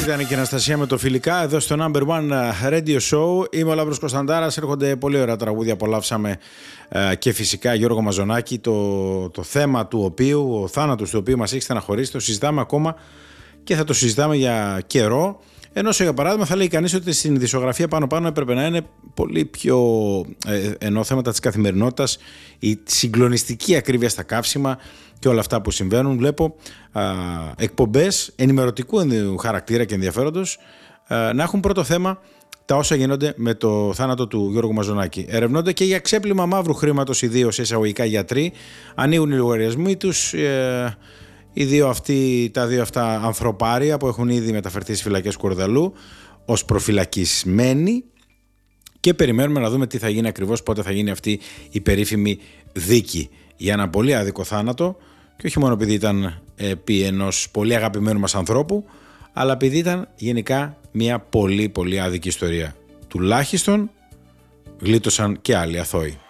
Ήταν και η Αναστασία με το φιλικά εδώ στο Number One Radio Show. Είμαι ο Λάμπρος Κωνσταντάρας. Έρχονται πολύ ωραία τραγούδια. Απολαύσαμε και φυσικά Γιώργο Μαζονάκη, το θέμα του οποίου, ο θάνατος του οποίου μας έχει στεναχωρήσει. Το συζητάμε ακόμα και θα το συζητάμε για καιρό. Ενώ για παράδειγμα θα λέει κανείς ότι στην δισογραφία πάνω-πάνω έπρεπε να είναι πολύ πιο ενώ θέματα της καθημερινότητας, η συγκλονιστική ακρίβεια στα καύσιμα και όλα αυτά που συμβαίνουν. Βλέπω εκπομπές ενημερωτικού χαρακτήρα και ενδιαφέροντος να έχουν πρώτο θέμα τα όσα γίνονται με το θάνατο του Γιώργου Μαζονάκη. Ερευνώνται και για ξέπλυμα μαύρου χρήματος, ιδίως εισαγωγικά γιατροί. Ανοίγουν οι λογαριασμοί τους. Τα δύο αυτά ανθρωπάρια που έχουν ήδη μεταφερθεί στις φυλακές Κορδαλού ως προφυλακισμένοι και περιμένουμε να δούμε τι θα γίνει ακριβώς, πότε θα γίνει αυτή η περίφημη δίκη για ένα πολύ άδικο θάνατο, και όχι μόνο επειδή ήταν επί ενός πολύ αγαπημένου μας ανθρώπου, αλλά επειδή ήταν γενικά μια πολύ πολύ άδικη ιστορία. Τουλάχιστον γλίτωσαν και άλλοι αθώοι.